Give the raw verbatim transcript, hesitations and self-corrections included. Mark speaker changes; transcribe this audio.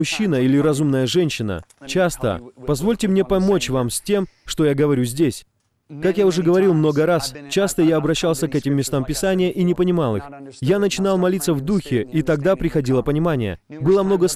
Speaker 1: мужчина или разумная женщина. Часто. Позвольте мне помочь вам с тем, что я говорю здесь. Как я уже говорил много раз, часто я обращался к этим местам Писания и не понимал их. Я начинал молиться в духе, и тогда приходило понимание. Было много